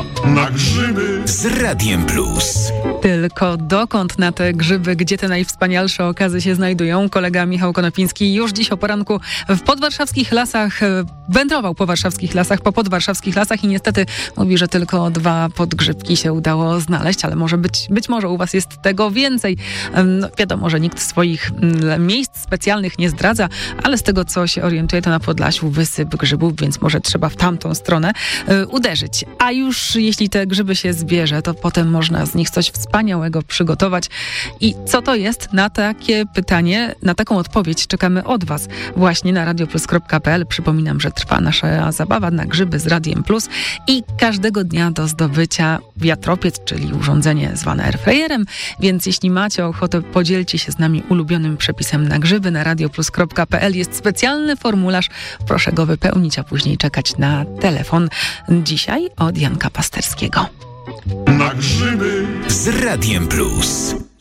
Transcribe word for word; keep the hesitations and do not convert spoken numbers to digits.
Na grzyby z Radiem Plus. Tylko dokąd na te grzyby, gdzie te najwspanialsze okazy się znajdują? Kolega Michał Konopiński już dziś o poranku w podwarszawskich lasach, wędrował po warszawskich lasach, po podwarszawskich lasach i niestety mówi, że tylko dwa podgrzybki się udało znaleźć, ale może być, być może u was jest tego więcej. No, wiadomo, że nikt swoich miejsc specjalnych nie zdradza, ale z tego, co się orientuje, to na Podlasiu wysyp grzybów, więc może trzeba w tamtą stronę y, uderzyć. A już jeśli te grzyby się zbierze, to potem można z nich coś wspaniałego przygotować. I co to jest? Na takie pytanie, na taką odpowiedź czekamy od was właśnie na radioplus kropka pe el. Przypominam, że trwa nasza zabawa na grzyby z Radiem Plus i każdego dnia do zdobycia wiatropiec, czyli urządzenie zwane airfryerem, więc jeśli macie ochotę, podzielcie się z nami ulubionym przepisem na grzyby. Na radioplus kropka pe el jest specjalny formularz. Proszę go wypełnić, a później czekać na telefon. Dzisiaj od Janka Pasterskiego. Na grzyby z Radiem Plus.